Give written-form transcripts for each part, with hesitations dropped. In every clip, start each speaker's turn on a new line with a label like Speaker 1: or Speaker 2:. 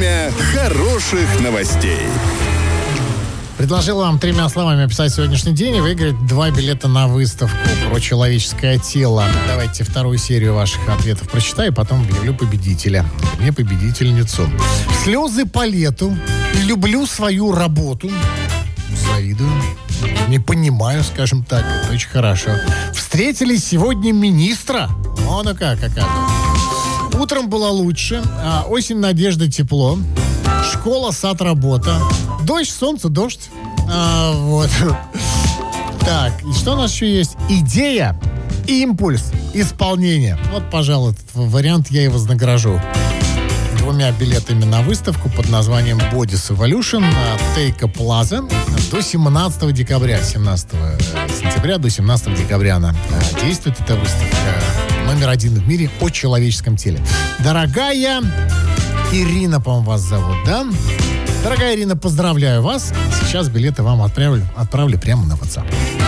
Speaker 1: Время хороших новостей.
Speaker 2: Предложил вам 3 словами описать сегодняшний день и выиграть 2 билета на выставку про человеческое тело. Давайте 2 серию ваших ответов прочитаю, и потом объявлю победителя. Не победительницу. Слезы по лету. Люблю свою работу. Завидую. Не понимаю, скажем так. Это очень хорошо. Встретили сегодня министра. Вон и как, оказывается. Утром было лучше. Осень, надежда, тепло. Школа, сад, работа. Дождь, солнце, дождь. Вот. Так, и что у нас еще есть? Идея, импульс, исполнение. Вот, пожалуй, этот вариант я и вознагражу 2 билетами на выставку под названием Bodies Evolution Тейка Плаза до 17 декабря. 17 сентября до 17 декабря она действует, эта выставка. Номер 1 в мире о человеческом теле. Дорогая Ирина, по-моему, вас зовут, да? Дорогая Ирина, поздравляю вас. Сейчас билеты вам отправлю прямо на WhatsApp.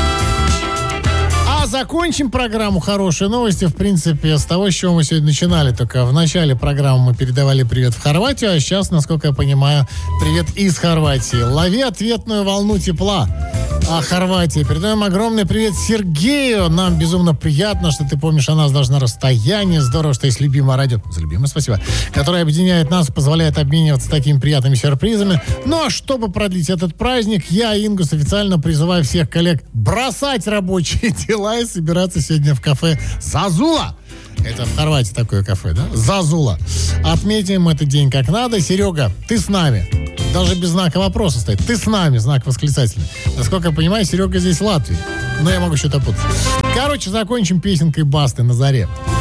Speaker 2: А закончим программу «Хорошие новости», в принципе, с того, с чего мы сегодня начинали. Только в начале программы мы передавали привет в Хорватию, а сейчас, насколько я понимаю, привет из Хорватии. Лови ответную волну тепла. Хорватии. Передаем огромный привет Сергею. Нам безумно приятно, что ты помнишь о нас даже на расстоянии. Здорово, что есть любимое радио. За любимое, спасибо. Которое объединяет нас, позволяет обмениваться такими приятными сюрпризами. Ну, а чтобы продлить этот праздник, я, Ингус, официально призываю всех коллег бросать рабочие дела и собираться сегодня в кафе «Зазула». Это в Хорватии такое кафе, да? «Зазула». Отметим этот день как надо. Серега, ты с нами. Даже без знака вопроса стоит. Ты с нами, знак восклицательный. Насколько я понимаю, Серега здесь в Латвии. Но я могу что-то путать. Короче, закончим песенкой Басты «На заре».